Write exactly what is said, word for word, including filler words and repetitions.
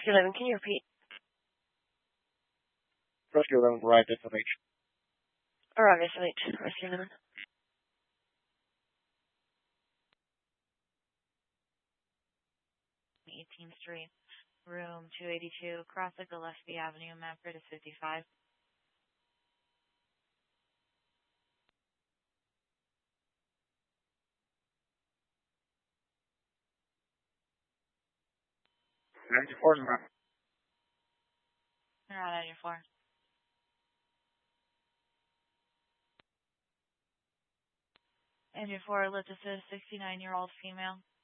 Rescue eleven, can you repeat? Rescue eleven, arrived at S L H. Arrived at S L H, Rescue eleven. eighteenth Street, room two eighty-two, crossing Gillespie Avenue, Manfred is fifty-five. ninety-four, number. You're on ninety-four. ninety-four, Lift assist, sixty-nine-year-old female.